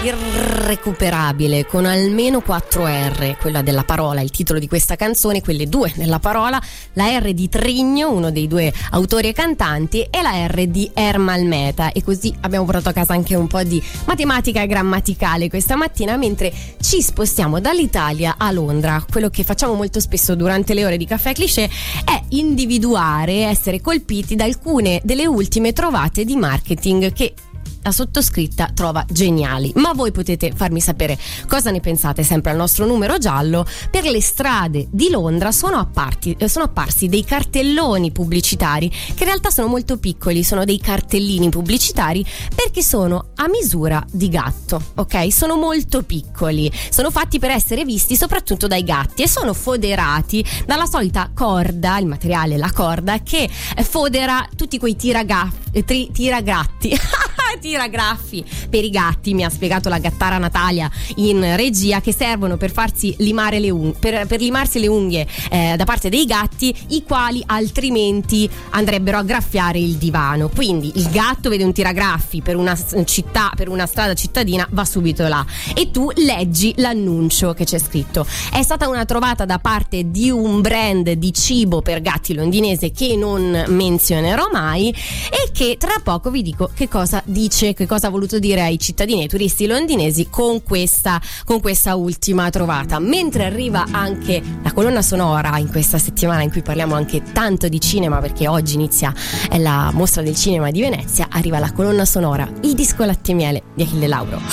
irrecuperabile con almeno 4 R, quella della parola, il titolo di questa canzone, quelle due nella parola, la R di Trigno, uno dei due autori e cantanti, e la R di Ermal Meta. E così abbiamo portato a casa anche un po' di matematica grammaticale questa mattina, mentre ci spostiamo dall'Italia a Londra. Quello che facciamo molto spesso durante le ore di Caffè Cliché è individuare, essere colpiti da alcune delle ultime trovate di marketing che la sottoscritta trova geniali. Ma voi potete farmi sapere cosa ne pensate, sempre al nostro numero giallo. Per le strade di Londra sono apparsi dei cartelloni pubblicitari che in realtà sono molto piccoli, sono dei cartellini pubblicitari perché sono a misura di gatto, ok? Sono molto piccoli, sono fatti per essere visti soprattutto dai gatti e sono foderati dalla solita corda, il materiale, la corda che fodera tutti quei tiragaffi per i gatti, mi ha spiegato la gattara Natalia in regia, che servono per farsi limare le unghie, per limarsi le unghie da parte dei gatti, i quali altrimenti andrebbero a graffiare il divano. Quindi il gatto vede un tiragraffi per una città, per una strada cittadina, va subito là e tu leggi l'annuncio che c'è scritto. È stata una trovata da parte di un brand di cibo per gatti londinese che non menzionerò mai e che tra poco vi dico che cosa dice, che cosa ha voluto dire ai cittadini e ai turisti londinesi con questa ultima trovata. Mentre arriva anche la colonna sonora in questa settimana in cui parliamo anche tanto di cinema, perché oggi inizia la mostra del cinema di Venezia, arriva la colonna sonora, il disco latte e miele di Achille Lauro.